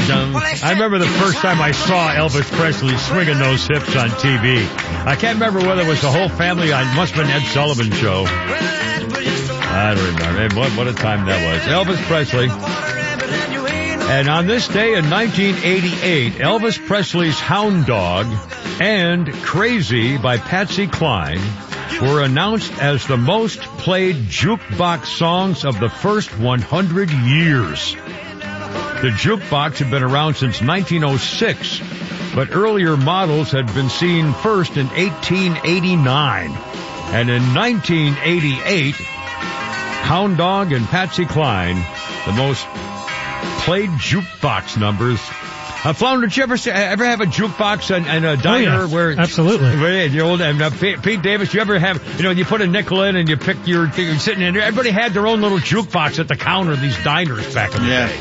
I remember the first time I saw Elvis Presley swinging those hips on TV. I can't remember whether it was the whole family. It must have been Ed Sullivan show. I don't remember. What a time that was. Elvis Presley. And on this day in 1988, Elvis Presley's Hound Dog and Crazy by Patsy Cline were announced as the most played jukebox songs of the first 100 years. The jukebox had been around since 1906, but earlier models had been seen first in 1889. And in 1988, Hound Dog and Patsy Cline, the most played jukebox numbers. Flounder, did you ever have a jukebox and a diner where... Absolutely. Pete Davis, you ever have, you put a nickel in and you pick you're sitting in there. Everybody had their own little jukebox at the counter of these diners back in the day.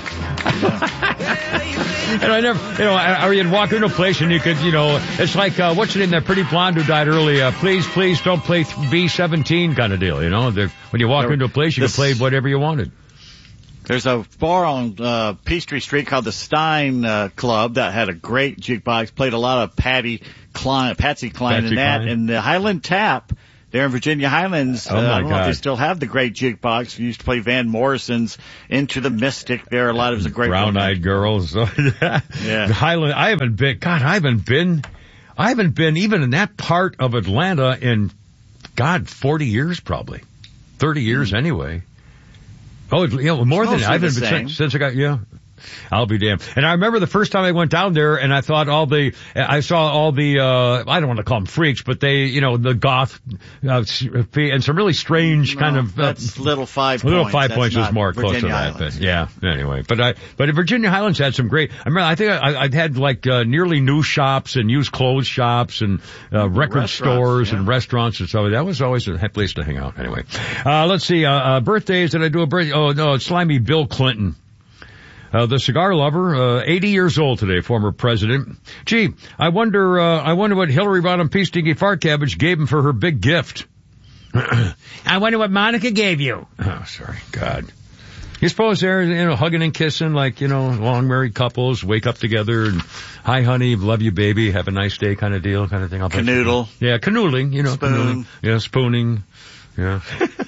And I never, or you'd walk into a place and you could, it's like, what's it in that pretty blonde who died early? Please don't play B-17 kind of deal, when you walk into a place, you could play whatever you wanted. There's a bar on Peachtree Street called the Stein Club that had a great jukebox, played a lot of Patsy Cline in that, and the Highland Tap there in Virginia Highlands. I don't know if they still have the great jukebox. We used to play Van Morrison's Into the Mystic there. A lot of it was a great Brown-Eyed Girls. Yeah. Highland, I haven't been even in that part of Atlanta in, 40 years probably. 30 years anyway. Oh, more than that. I haven't been since I got, I'll be damned. And I remember the first time I went down there and I thought I saw all the, I don't want to call them freaks, but they, the goth, and some really strange kind of, that's Little Five Points. Little Five Points is more close to that. But anyway, but Virginia Highlands had some great, I think I'd had nearly new shops and used clothes shops and, record stores and restaurants and so that was always a place to hang out. Anyway, let's see, birthdays. Did I do a birthday? Oh no, it's slimy Bill Clinton. The cigar lover, 80 years old today, former president. Gee, I wonder what Hillary Rodham Peace Stinky Fart Cabbage gave him for her big gift. I wonder what Monica gave you. Oh, sorry, God. You suppose they're, hugging and kissing like, long married couples, wake up together and, hi honey, love you baby, have a nice day kind of deal, kind of thing. Canoodle. Yeah, canoodling, Spoon. Canoodling. Yeah, spooning. Yeah.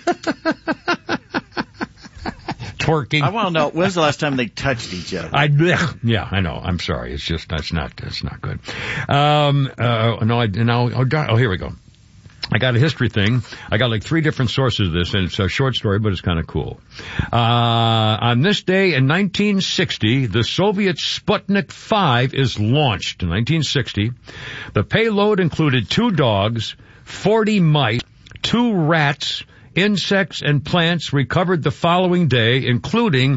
Twerking. I want to know, when's the last time they touched each other? I know. I'm sorry. It's just, that's not good. Here we go. I got a history thing. I got 3 different sources of this, and it's a short story, but it's kind of cool. On this day in 1960, the Soviet Sputnik 5 is launched. In 1960, the payload included 2 dogs, 40 mice, 2 rats, insects and plants recovered the following day, including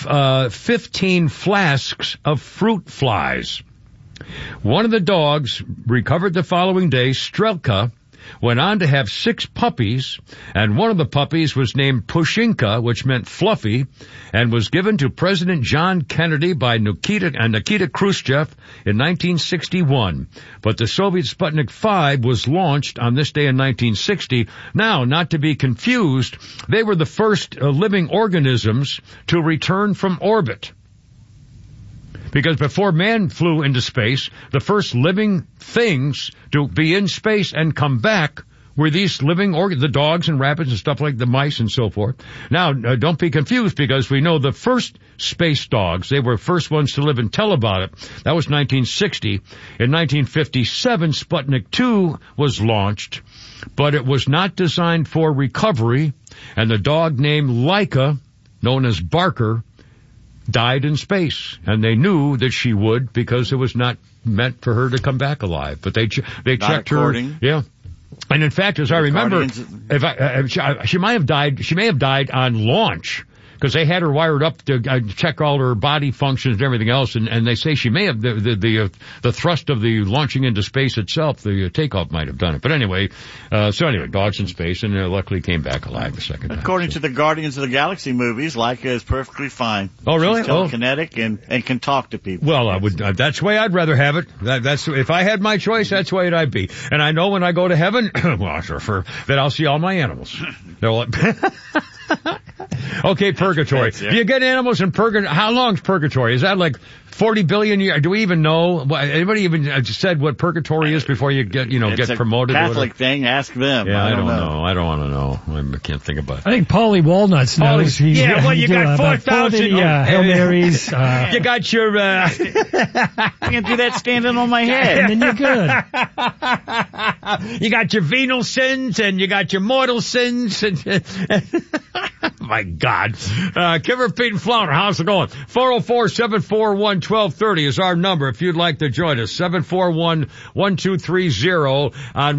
15 flasks of fruit flies. One of the dogs recovered the following day, Strelka, went on to have 6 puppies, and one of the puppies was named Pushinka, which meant fluffy, and was given to President John Kennedy by Nikita Khrushchev in 1961. But the Soviet Sputnik 5 was launched on this day in 1960. Now, not to be confused, they were the first living organisms to return from orbit. Because before man flew into space, the first living things to be in space and come back were these living the dogs and rabbits and stuff like the mice and so forth. Now, don't be confused because we know the first space dogs, they were first ones to live and tell about it. That was 1960. In 1957, Sputnik 2 was launched, but it was not designed for recovery, and the dog named Laika, known as Barker, died in space, and they knew that she would because it was not meant for her to come back alive. But they checked her. Yeah. And in fact, as I remember, she may have died on launch. Because they had her wired up to check all her body functions and everything else, and they say she may have the thrust of the launching into space itself, the takeoff might have done it. But anyway, dogs in space, and luckily came back alive the second time. According to the Guardians of the Galaxy movies, Laika is perfectly fine. Oh, really? She's telekinetic and can talk to people. Well, I would. That's the way I'd rather have it. That's if I had my choice, that's the way I'd be. And I know when I go to heaven, that I'll see all my animals. Okay, purgatory. Do you get animals in purgatory? How long's purgatory? Is that like 40 billion years? Do we even know? Anybody even said what purgatory is before you get, get promoted? It's a Catholic thing. Ask them. Yeah, I don't know. I don't want to know. I can't think about it. I think Paulie Walnuts knows. You got 4,000 Hail Marys. You got your, I can do that standing on my head. And then you're good. You got your venal sins and you got your mortal sins. My God. Kimmer, Pete, and Flounder, how's it going? 404-741-1230 is our number if you'd like to join us. 741-1230 on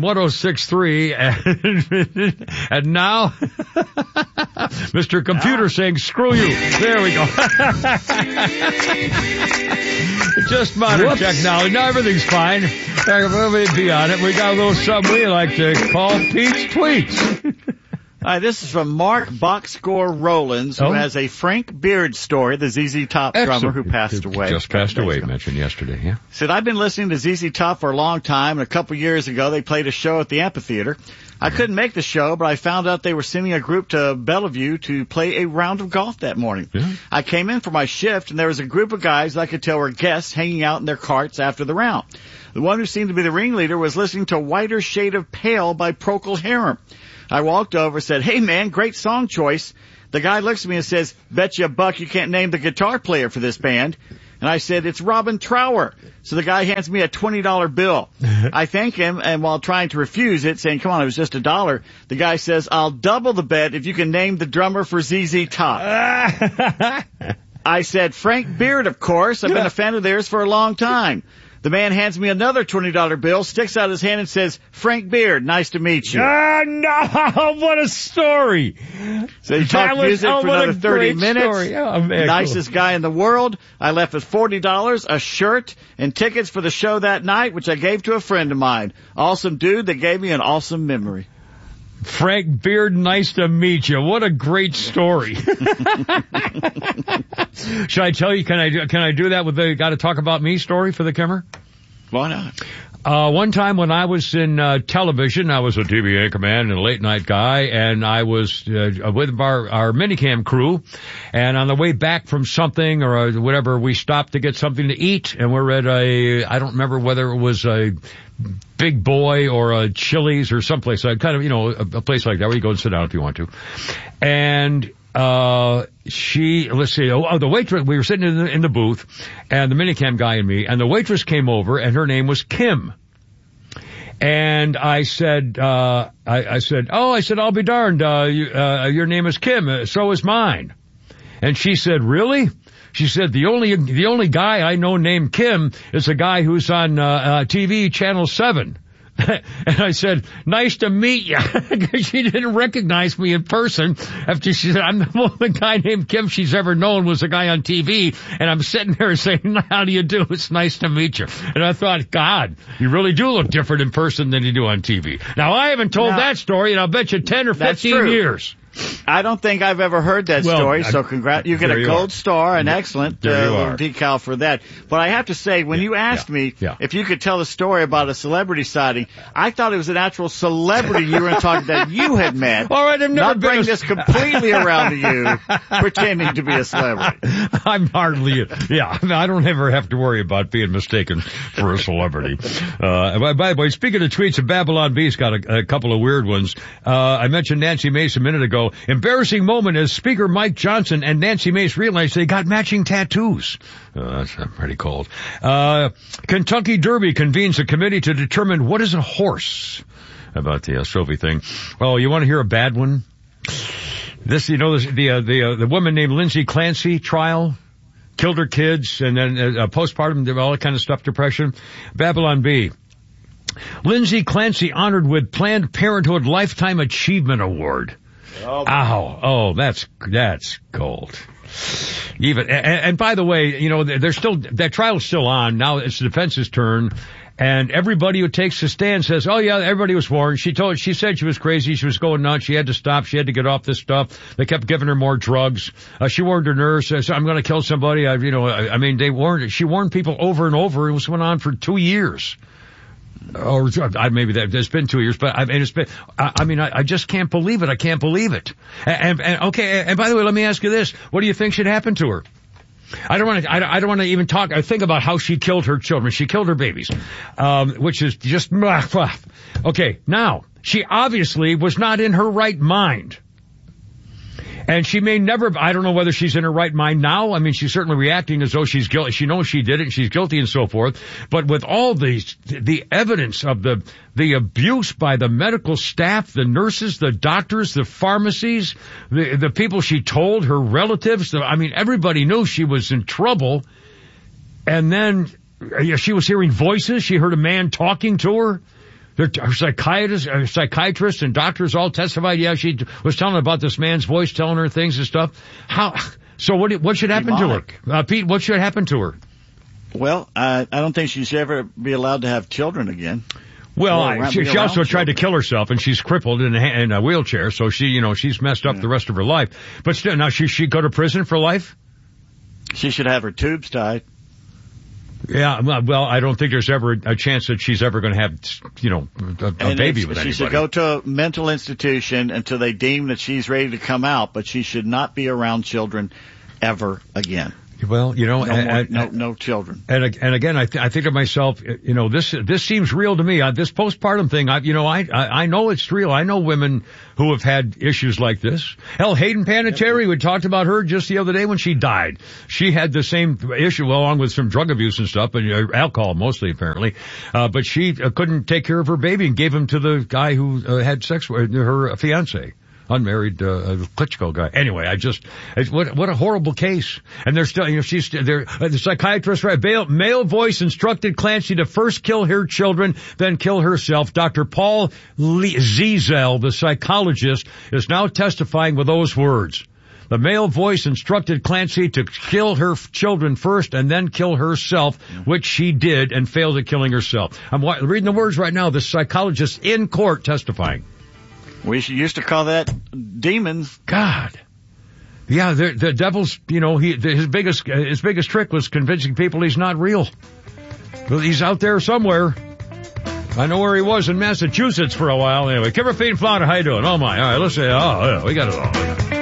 106.3. And now, Mr. Computer saying, screw you. There we go. Just modern technology. Now everything's fine. We'll be on it. We got a little something we like to call Pete's Tweets. Hi, this is from Mark Boxscore Rollins, who has a Frank Beard story, the ZZ Top drummer who passed away. Just passed away, mentioned yesterday, yeah. Said, I've been listening to ZZ Top for a long time, and a couple years ago they played a show at the amphitheater. I couldn't make the show, but I found out they were sending a group to Bellevue to play a round of golf that morning. Yeah. I came in for my shift, and there was a group of guys that I could tell were guests hanging out in their carts after the round. The one who seemed to be the ringleader was listening to Whiter Shade of Pale by Procol Harum. I walked over and said, hey man, great song choice. The guy looks at me and says, bet you a buck you can't name the guitar player for this band. And I said, it's Robin Trower. So the guy hands me a $20 bill. I thank him, and while trying to refuse it, saying, come on, it was just $1, the guy says, I'll double the bet if you can name the drummer for ZZ Top. I said, Frank Beard, of course. I've been a fan of theirs for a long time. The man hands me another $20 bill, sticks out his hand and says, Frank Beard, nice to meet you. No, what a story. So he talked music for another 30 minutes. Nicest guy in the world. I left with $40, a shirt, and tickets for the show that night, which I gave to a friend of mine. Awesome dude that gave me an awesome memory. Frank Beard, nice to meet you. What a great story. Should I tell you, can I do that with the Gotta Talk About Me story for the Kimmer? Why not? One time when I was in television, I was a TV anchorman and a late night guy, and I was with our minicam crew, and on the way back from something or whatever, we stopped to get something to eat, and we're at I don't remember whether it was a Big Boy or a Chili's or someplace, kind of, a place like that where you go and sit down if you want to. And the waitress, we were sitting in the booth, and the minicam guy and me, and the waitress came over, and her name was Kim. And I said, I'll be darned, your name is Kim, so is mine. And she said, really? She said, the only guy I know named Kim is a guy who's on TV Channel 7. And I said, nice to meet you. She didn't recognize me in person after she said, I'm the only guy named Kim she's ever known was a guy on TV. And I'm sitting there saying, how do you do? It's nice to meet you. And I thought, God, you really do look different in person than you do on TV. Now, I haven't told that story in I'll bet you 10 or 15 years. I don't think I've ever heard that story, so congrats. You get a gold star, an excellent decal for that. But I have to say, when you asked me if you could tell a story about a celebrity sighting, I thought it was an actual celebrity you were going to talk that you had met. All right, I've never not bring this completely around to you, pretending to be a celebrity. I'm hardly, I don't ever have to worry about being mistaken for a celebrity. By the way, speaking of tweets, Babylon Beast got a couple of weird ones. I mentioned Nancy Mace a minute ago. Embarrassing moment as Speaker Mike Johnson and Nancy Mace realized they got matching tattoos. That's pretty cold. Kentucky Derby convenes a committee to determine what is a horse. About the Sophie thing. Oh, you want to hear a bad one? The woman named Lindsay Clancy trial, killed her kids, and then postpartum, all that kind of stuff, depression. Babylon B. Lindsay Clancy honored with Planned Parenthood Lifetime Achievement Award. Oh, that's gold. Even, and by the way, that trial's still on. Now it's the defense's turn. And everybody who takes the stand says, oh yeah, everybody was warned. She said she was crazy. She was going nuts. She had to stop. She had to get off this stuff. They kept giving her more drugs. She warned her nurse, says, I'm going to kill somebody. She warned people over and over. It was went on for 2 years. Or maybe it's been 2 years, but I just can't believe it. I can't believe it. And by the way, let me ask you this. What do you think should happen to her? I don't want to even talk or think about how she killed her children. She killed her babies, which is just, okay. Now, she obviously was not in her right mind. And she may never, I don't know whether she's in her right mind now. I mean, she's certainly reacting as though she's guilty. She knows she did it and she's guilty and so forth. But with all the evidence of the abuse by the medical staff, the nurses, the doctors, the pharmacies, the people she told, her relatives, everybody knew she was in trouble. And then she was hearing voices. She heard a man talking to her. Her psychiatrists and doctors all testified. Yeah, she was telling about this man's voice, telling her things and stuff. So what should happen to her? Pete, what should happen to her? Well, I don't think she should ever be allowed to have children again. Well, she also tried to kill herself, and she's crippled in a wheelchair, so she's messed up the rest of her life. But still, now she go to prison for life? She should have her tubes tied. Yeah, well, I don't think there's ever a chance that she's ever going to have, a baby with anybody. She should go to a mental institution until they deem that she's ready to come out, but she should not be around children ever again. Well, no children. And again, I think to myself, this seems real to me. This postpartum thing, I know it's real. I know women who have had issues like this. Hell, Hayden Panettiere, we talked about her just the other day when she died. She had the same issue, along with some drug abuse and stuff, and alcohol mostly apparently. But she couldn't take care of her baby and gave him to the guy who had sex with her fiance. Unmarried, Klitschko guy. Anyway, what a horrible case. And they're still, the psychiatrist, right? Male voice instructed Clancy to first kill her children, then kill herself. Dr. Paul Ziesel, the psychologist, is now testifying with those words. The male voice instructed Clancy to kill her children first and then kill herself, which she did and failed at killing herself. I'm reading the words right now. The psychologist in court testifying. We used to call that demons. God. Yeah, the devil's, his biggest trick was convincing people he's not real. Well, he's out there somewhere. I know where he was in Massachusetts for a while. Anyway, Kimber Feet and Flounder, how you doing? Oh my, all right, let's say, we got it all.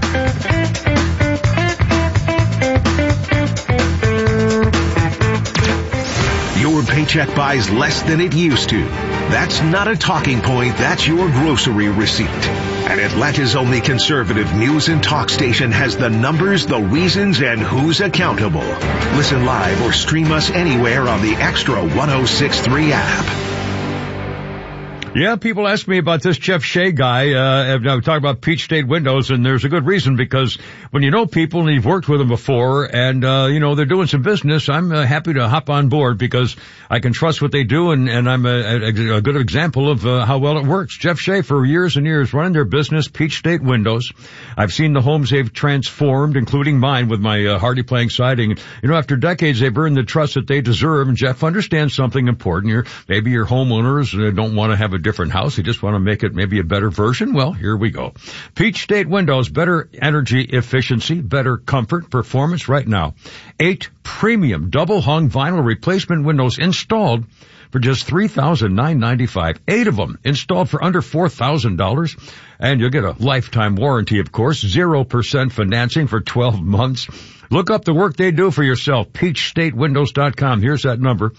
Your paycheck buys less than it used to. That's not a talking point, that's your grocery receipt. And Atlanta's only conservative news and talk station has the numbers, the reasons, and who's accountable. Listen live or stream us anywhere on the Extra 106.3 app. Yeah, people ask me about this Jeff Shea guy. I'm talking about Peach State Windows, and there's a good reason, because when you know people and you've worked with them before and, they're doing some business, I'm happy to hop on board because I can trust what they do, and I'm a good example of how well it works. Jeff Shea, for years and years, running their business, Peach State Windows. I've seen the homes they've transformed, including mine with my Hardy Plank siding. After decades, they've earned the trust that they deserve, and Jeff understands something important. Maybe your homeowners don't want to have a different house. They just want to make it maybe a better version. Well, here we go. Peach State Windows, better energy efficiency, better comfort, performance right now. 8 premium double-hung vinyl replacement windows installed for just $3,995. 8 of them installed for under $4,000. And you'll get a lifetime warranty, of course. 0% financing for 12 months. Look up the work they do for yourself. PeachStateWindows.com. Here's that number.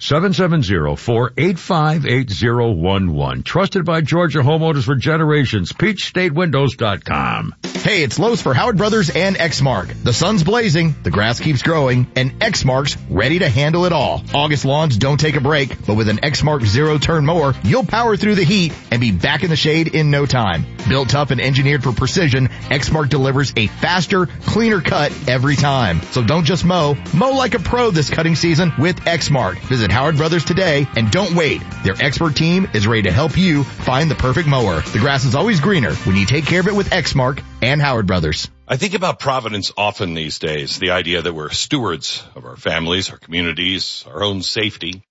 770-485-8011. Trusted by Georgia homeowners for generations. PeachStateWindows.com. Hey, it's Lowe's for Howard Brothers and Exmark. The sun's blazing, the grass keeps growing, and Exmark's ready to handle it all. August lawns don't take a break, but with an Exmark zero-turn mower, you'll power through the heat and be back in the shade in no time. Built tough and engineered for precision, Exmark delivers a faster, cleaner cut every time. So don't just mow like a pro this cutting season with Exmark. Visit Howard Brothers today and don't wait. Their expert team is ready to help you find the perfect mower. The grass is always greener when you take care of it with Exmark and Howard Brothers. I think about Providence often these days, the idea that we're stewards of our families, our communities, our own safety.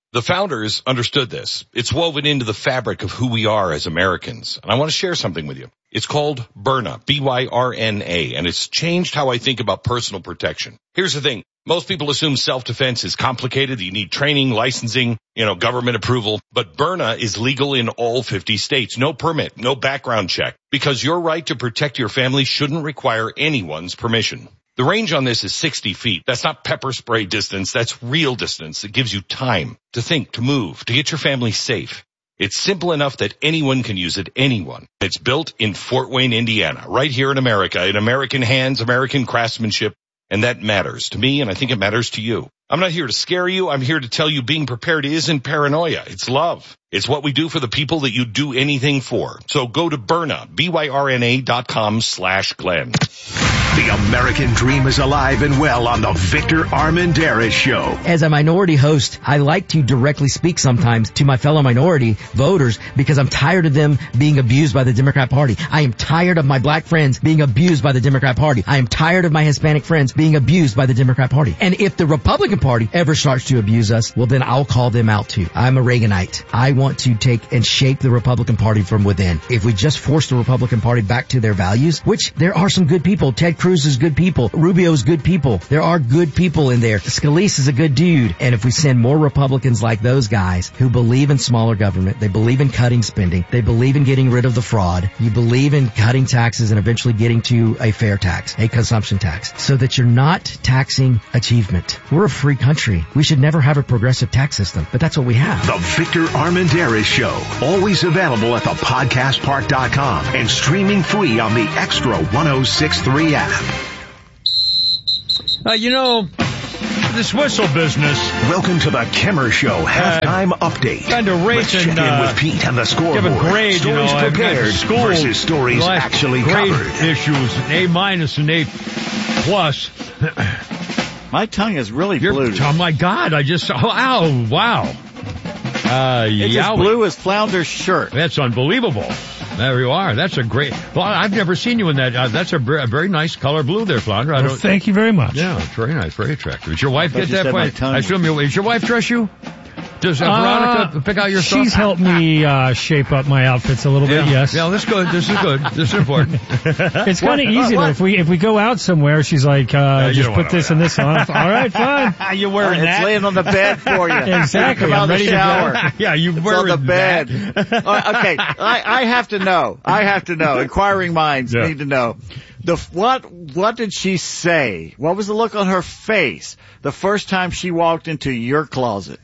The founders understood this. It's woven into the fabric of who we are as Americans. And I want to share something with you. It's called Byrna, B-Y-R-N-A, and it's changed how I think about personal protection. Here's the thing. Most people assume self-defense is complicated. You need training, licensing, government approval. But Byrna is legal in all 50 states. No permit, no background check. Because your right to protect your family shouldn't require anyone's permission. The range on this is 60 feet. That's not pepper spray distance. That's real distance. It gives you time to think, to move, to get your family safe. It's simple enough that anyone can use it, anyone. It's built in Fort Wayne, Indiana, right here in America, in American hands, American craftsmanship. And that matters to me, and I think it matters to you. I'm not here to scare you. I'm here to tell you being prepared isn't paranoia. It's love. It's what we do for the people that you do anything for. So go to Byrna, BYRNA.com/Glenn. The American dream is alive and well on the Victor Armendariz Show. As a minority host, I like to directly speak sometimes to my fellow minority voters because I'm tired of them being abused by the Democrat Party. I am tired of my black friends being abused by the Democrat Party. I am tired of my Hispanic friends being abused by the Democrat Party. And if the Republican Party ever starts to abuse us, well then I'll call them out too. I'm a Reaganite. I want to take and shape the Republican Party from within. If we just force the Republican Party back to their values, which there are some good people. Ted Cruz is good people. Rubio is good people. There are good people in there. Scalise is a good dude. And if we send more Republicans like those guys who believe in smaller government, they believe in cutting spending, they believe in getting rid of the fraud, you believe in cutting taxes and eventually getting to a fair tax, a consumption tax, so that you're not taxing achievement. We're a free country. We should never have a progressive tax system, but that's what we have. The Victor Armendariz Show, always available at thepodcastpark.com and streaming free on the Extra 106.3 app. This whistle business. Welcome to the Kimmer Show halftime update. Kind of rate Let's check in with Pete on the scoreboard. Give a grade, stories prepared versus stories actually covered. Issues, A- and A+. My tongue is really blue. Oh my God! Ow! Wow! It's as blue as Flounder's shirt. That's unbelievable. There you are. That's a great. Well, I've never seen you in that. That's a very nice color blue there, Flounder. Well, thank you very much. Yeah, it's very nice, very attractive. Did your wife get that way? I assume does your wife dress you? Does Veronica pick out your stuff? She's helped me shape up my outfits a little bit, yes. Yeah, that's good. This is good. This is important. It's kind of easy, though. If we go out somewhere, she's like, just put this and this on. All right, fine. You wearing that? It's laying on the bed for you. Exactly. I'm ready to shower. go. Yeah, you it's wearing on the bed. Okay, I have to know. Inquiring minds need to know. What did she say? What was the look on her face the first time she walked into your closet?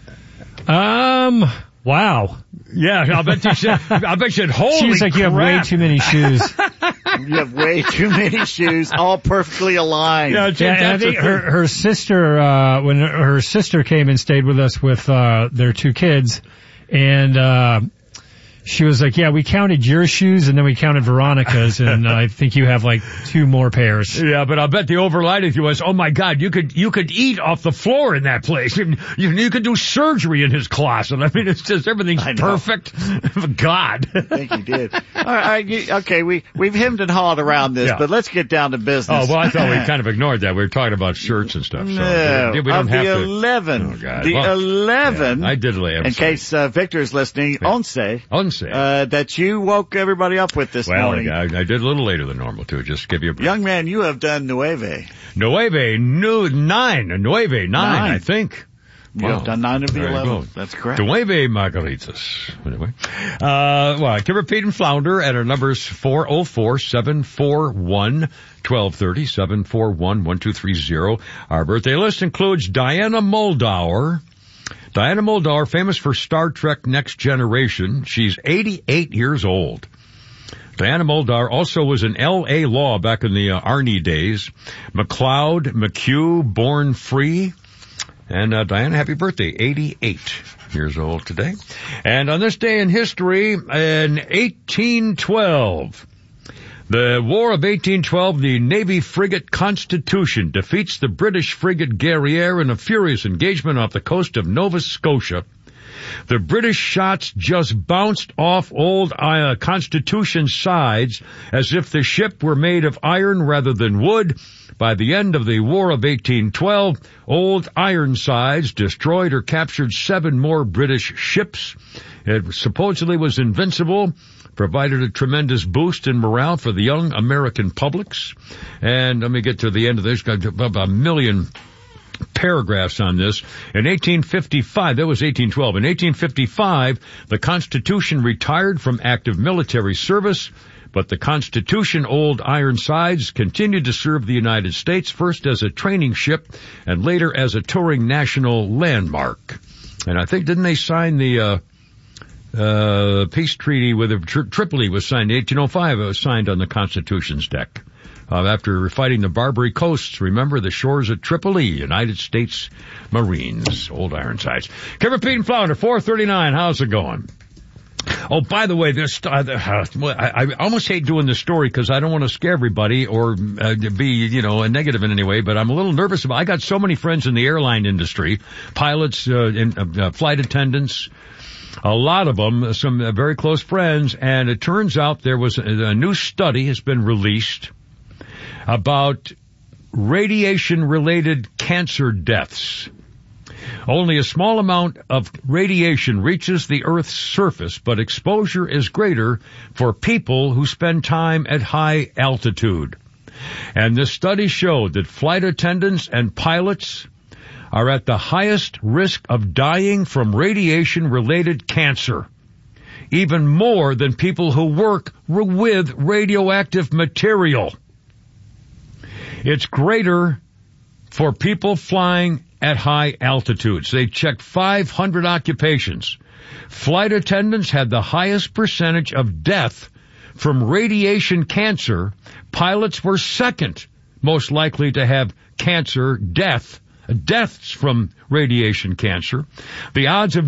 Wow. Yeah, I bet she said, holy She's like, crap. you have way too many shoes. You have way too many shoes, all perfectly aligned. Yeah, and I think her sister, when her sister came and stayed with us with, their two kids, and, she was like, yeah, we counted your shoes and then we counted Veronica's, and I think you have like 2 more pairs. Yeah, but I'll bet the overriding thing was, oh my God, you could eat off the floor in that place. You could do surgery in his closet. I mean, it's just everything's perfect. God. I think you did. All right, okay, we've hemmed and hawed around this, but let's get down to business. Oh, well, I thought we kind of ignored that. We were talking about shirts and stuff. So no, we don't have to. 11. Oh, God. The 11. Yeah, I did lay in case Victor's listening, Once. That you woke everybody up with this morning. I did a little later than normal, too, just to give you a break. Young man, you have done Nueve. Nine, I think. You have done 9 of the 11. That's correct. Nueve Margaritas. Anyway. Kimmer, Pete, and Flounder at our numbers 404-741-1230, 741-1230. Our birthday list includes Diana Muldaur. Diana Muldaur, famous for Star Trek Next Generation. She's 88 years old. Diana Muldaur also was in L.A. Law back in the Arnie days. McLeod, McHugh, Born Free. And Diana, happy birthday, 88 years old today. And on this day in history, in 1812, the War of 1812, the Navy frigate Constitution defeats the British frigate Guerriere in a furious engagement off the coast of Nova Scotia. The British shots just bounced off old Constitution's sides as if the ship were made of iron rather than wood. By the end of the War of 1812, old Ironsides destroyed or captured 7 more British ships. It supposedly was invincible, provided a tremendous boost in morale for the young American publics. And let me get to the end of this. Got about a million paragraphs on this. In 1855, that was 1812. In 1855, the Constitution retired from active military service, but the Constitution Old Ironsides continued to serve the United States, first as a training ship and later as a touring national landmark. And I think, didn't they sign the peace treaty with Tripoli was signed in 1805. It was signed on the Constitution's deck. After fighting the Barbary coasts, remember the shores of Tripoli, United States Marines, Old Ironsides. Kevin Pete and Flounder, 439. How's it going? Oh, by the way, I almost hate doing this story because I don't want to scare everybody or be, a negative in any way, but I'm a little nervous about. I got so many friends in the airline industry, pilots, flight attendants, a lot of them, some very close friends, and it turns out there was a new study has been released about radiation-related cancer deaths. Only a small amount of radiation reaches the Earth's surface, but exposure is greater for people who spend time at high altitude. And this study showed that flight attendants and pilots are at the highest risk of dying from radiation-related cancer, even more than people who work with radioactive material. It's greater for people flying at high altitudes. They checked 500 occupations. Flight attendants had the highest percentage of death from radiation cancer. Pilots were second most likely to have cancer deaths from radiation cancer. The odds of